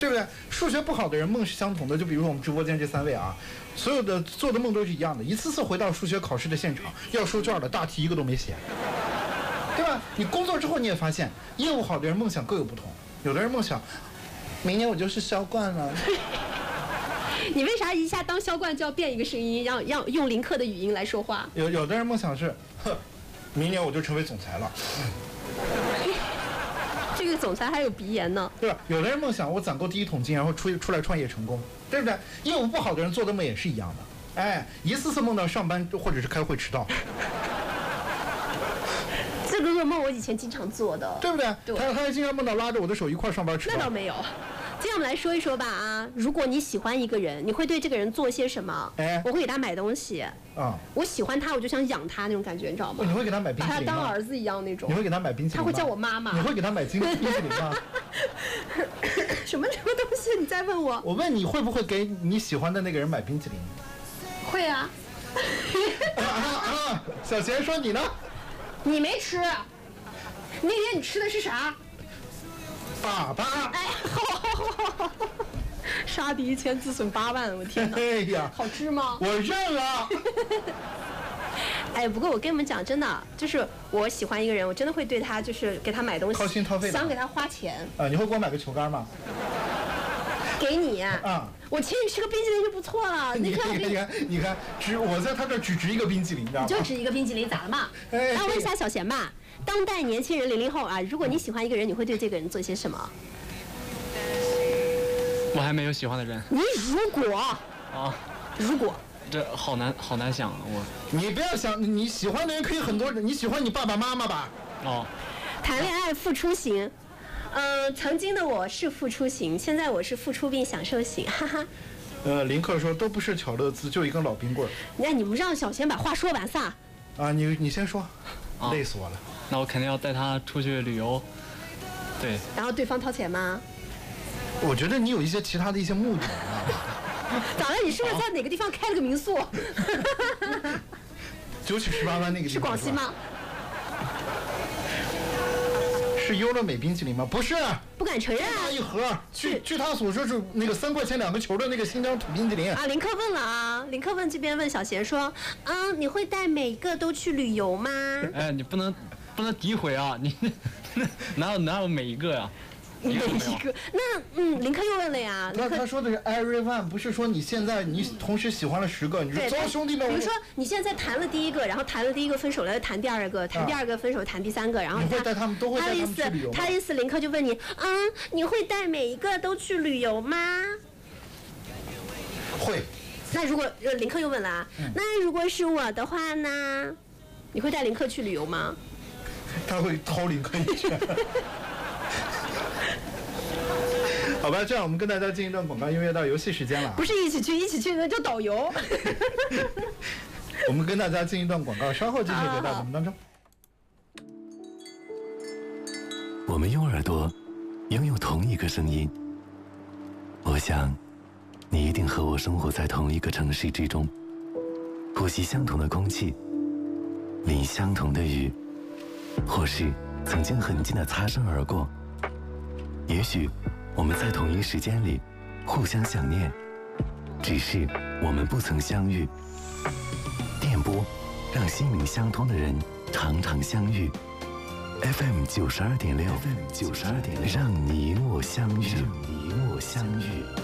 对不对？数学不好的人梦是相同的，就比如我们直播间这3位啊，所有的做的梦都是一样的，一次次回到数学考试的现场，要收卷的大题一个都没写，对吧？你工作之后你也发现，业务好的人梦想各有不同，有的人梦想，明年我就是销冠了。 你为啥一下当销冠就要变一个声音，让用林克的语音来说话？ 有的人梦想是，明年我就成为总裁了。 这个总裁还有鼻炎呢， 对吧？有的人梦想我攒够第1桶金，然后出来创业成功，对不对？业务不好的人做的梦也是一样的，哎，一次次梦到上班或者是开会迟到。 这个噩梦我以前经常做的， 对不对？ 对， 他还经常梦到拉着我的手一块上班迟到。 那倒没有。今天我们来说一说吧啊！如果你喜欢一个人，你会对这个人做些什么？ 哎， 我会给他买东西啊！ 我喜欢他，我就想养他那种感觉，你知道吗？ 你会给他买冰淇淋吗？ 把他当儿子一样那种。 你会给他买冰淇淋吗？ 他会叫我妈妈。 你会给他买冰淇淋吗？ 什么东西？你再问我。 我问你会不会给你喜欢的那个人买冰淇淋？ 会啊。 小贤说你呢？ 你没吃。那天你吃的是啥？ 粑粑。 哎，好。杀敌1,000，自损8万，我天哪！ 哎呀， 好吃吗？ 我认了。 哎，不过我跟你们讲，真的，就是我喜欢一个人，我真的会对他，就是给他买东西， 掏心掏肺的， 想给他花钱。 你会给我买个球杆吗？ 给你啊！我请你吃个冰淇淋就不错了。 你看，我在他这只值一个冰淇淋，你知道吗？ 就值一个冰淇淋，咋了嘛？那问一下小贤吧，当代年轻人00后啊，如果你喜欢一个人，你会对这个人做些什么？ 我还没有喜欢的人。 你如果这好难想啊！ 你不要想，你喜欢的人可以很多人，你喜欢你爸爸妈妈吧？ 哦。 谈恋爱付出型，曾经的我是付出型，现在我是付出并享受型，哈哈。 林克说都不是巧乐兹，就一根老冰棍。 那你们让小贤把话说完撒。 啊，你先说，累死我了。 那我肯定要带他出去旅游。对。 然后对方掏钱吗？ 我觉得你有一些其他的一些目的。 咋了？你是不是在哪个地方开了个民宿 ？9曲18弯那个地方是广西吗？ 是优乐美冰淇淋吗？不是， 不敢承认啊！ 一盒，据他所说是那个3块钱2个球的那个新疆土冰淇淋啊。林克问了啊，林克问这边问小贤说，你会带每个都去旅游吗？ 哎，你不能诋毁啊！你哪有每一个呀？ 每一个，那林克又问了呀。 那他说的是 everyone， 不是说你现在你同时喜欢了10个，你说走兄弟们。 比如说你现在谈了第1个，然后谈了第1个分手了，又谈第2个，谈第2个分手，谈第3个，然后你会带他们都会带他们去旅游吗？ 他的意思林克就问你，你会带每一个都去旅游吗？ 会。 那如果林克又问了啊，那如果是我的话呢？你会带林克去旅游吗？ 他会掏林克一拳。好吧，这样我们跟大家进一段广告音乐到游戏时间了。 不是一起去的叫导游。 我们跟大家进一段广告，稍后继续回到我们当中。 我们用耳朵拥有同一个声音，我想你一定和我生活在同一个城市之中，呼吸相同的空气，淋相同的雨，或是曾经很近的擦身而过。也许我们在同一时间里互相想念，只是我们不曾相遇。电波让心灵相通的人常常相遇。FM 92.6，让你我相遇，让你我相遇。